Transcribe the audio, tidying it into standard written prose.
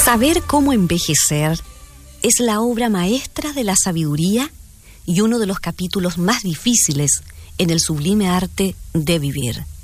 Saber cómo envejecer es la obra maestra de la sabiduría y uno de los capítulos más difíciles en el sublime arte de vivir.